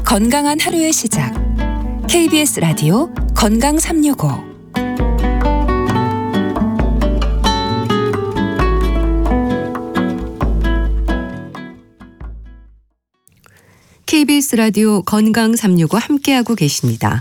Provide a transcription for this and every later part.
건강한 하루의 시작. KBS 라디오 건강 365. KBS 라디오 건강 365 함께하고 계십니다.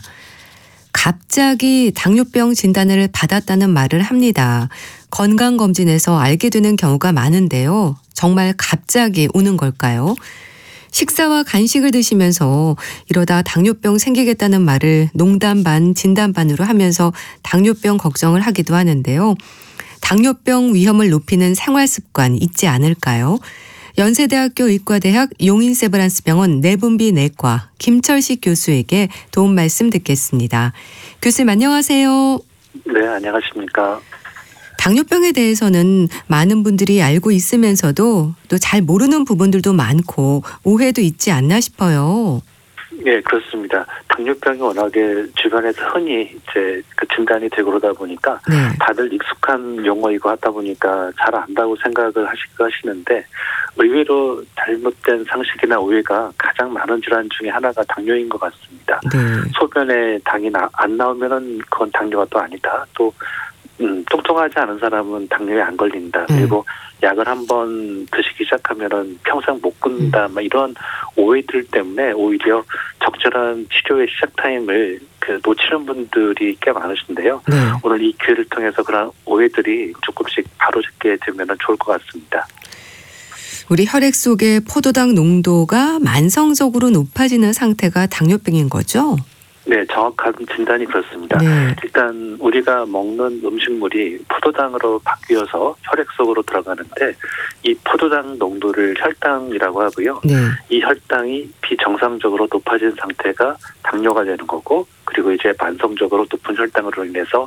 갑자기 당뇨병 진단을 받았다는 말을 합니다. 건강검진에서 알게 되는 경우가 많은데요. 정말 갑자기 오는 걸까요? 식사와 간식을 드시면서 이러다 당뇨병 생기겠다는 말을 농담 반 진담 반으로 하면서 당뇨병 걱정을 하기도 하는데요. 당뇨병 위험을 높이는 생활습관 있지 않을까요? 연세대학교 의과대학 용인세브란스병원 내분비내과 김철식 교수에게 도움 말씀 듣겠습니다. 교수님 안녕하세요. 네, 안녕하십니까. 당뇨병에 대해서는 많은 분들이 알고 있으면서도 또 잘 모르는 부분들도 많고 오해도 있지 않나 싶어요. 네, 그렇습니다. 당뇨병이 워낙에 주변에서 흔히 이제 그 진단이 되고 그러다 보니까 다들 익숙한 용어이고 하다 보니까 잘 안다고 생각을 하시는데 의외로 잘못된 상식이나 오해가 가장 많은 질환 중에 하나가 당뇨인 것 같습니다. 소변에 당이 안 나오면은 그건 당뇨가 또 아니다. 또 뚱뚱하지 않은 사람은 당뇨에 안 걸린다. 그리고 약을 한번 드시기 시작하면은 평생 못 끊는다. 이런 오해들 때문에 오히려 적절한 치료의 시작 타임을 놓치는 분들이 꽤 많으신데요. 오늘 이 기회를 통해서 그런 오해들이 조금씩 바로잡게 되면 좋을 것 같습니다. 우리 혈액 속의 포도당 농도가 만성적으로 높아지는 상태가 당뇨병인 거죠? 네, 정확한 진단이 그렇습니다. 일단 우리가 먹는 음식물이 포도당으로 바뀌어서 혈액 속으로 들어가는데 이 포도당 농도를 혈당이라고 하고요. 이 혈당이 비정상적으로 높아진 상태가 당뇨가 되는 거고 그리고 이제 만성적으로 높은 혈당으로 인해서